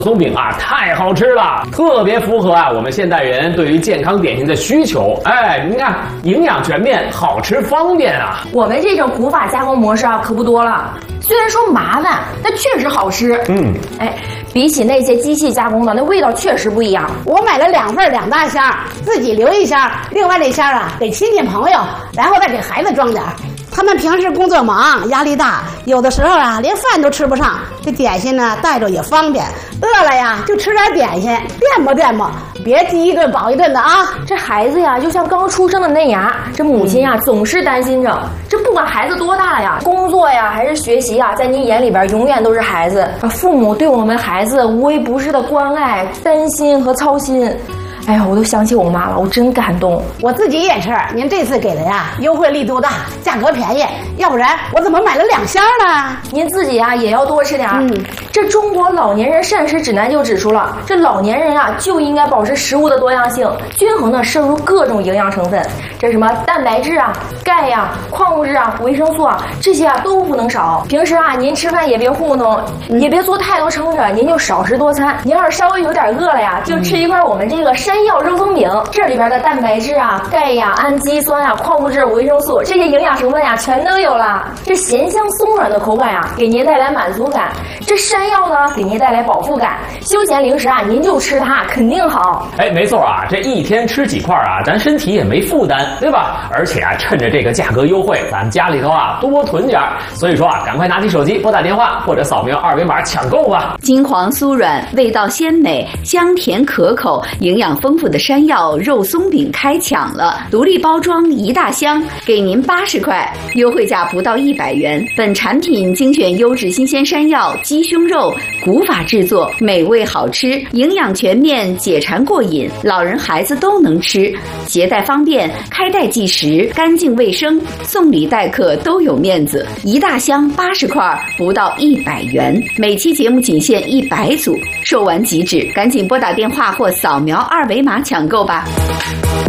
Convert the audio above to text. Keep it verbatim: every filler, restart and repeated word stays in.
松饼啊，太好吃了，特别符合啊我们现代人对于健康点心的需求。哎，你看，营养全面，好吃方便啊。 我们这种古法加工模式啊，可不多了。虽然说麻烦，但确实好吃。嗯，哎，比起那些机器加工的，那味道确实不一样。 我买了两份两大箱，自己留一箱，另外这箱啊给亲戚朋友，然后再给孩子装点。他们平时工作忙，压力大，有的时候啊连饭都吃不上，这点心呢带着也方便，饿了呀就吃点点心垫吧垫吧，别饥一顿饱一顿的啊。 这孩子呀就像刚出生的嫩芽，这母亲呀、嗯、总是担心着，这不管孩子多大了呀，工作呀还是学习呀，在您眼里边永远都是孩子。父母对我们孩子无微不至的关爱、担心和操心，哎呀，我都想起我妈了，我真感动。 我自己也吃，您这次给的呀，优惠力度大，价格便宜，要不然我怎么买了两箱呢？ 您自己呀也要多吃点。嗯，这中国老年人膳食指南就指出了，这老年人啊就应该保持食物的多样性，均衡的摄入各种营养成分。这什么蛋白质啊、钙呀、啊、矿物质啊、维生素啊，这些啊都不能少。平时啊，您吃饭也别糊弄，嗯、也别做太多撑着，您就少食多餐。您要是稍微有点饿了呀，就吃一块我们这个山药肉松饼，这里边的蛋白质啊、钙呀、氨基酸啊、矿物质、维生素这些营养成分呀，全都有了。这咸香松软的口感呀，给您带来满足感；这山药呢，给您带来饱腹感。休闲零食啊，您就吃它，肯定好。 哎，没错啊，这一天吃几块啊，咱身体也没负担，对吧？而且啊，趁着这个价格优惠，咱们家里头啊多囤点。所以说啊，赶快拿起手机拨打电话或者扫描二维码抢购吧。 金黄酥软，味道鲜美，香甜可口，营养丰富的山药肉松饼开抢了，独立包装一大箱，给您八十块，优惠价不到一百元。本产品精选优质新鲜山药、鸡胸肉，古法制作，美味好吃，营养全面，解馋过瘾，老人孩子都能吃，携带方便，开袋即食，干净卫生，送礼待客都有面子。一大箱八十块，不到一百元，每期节目仅限一百组，售完即止，赶紧拨打电话或扫描二维码抢购吧。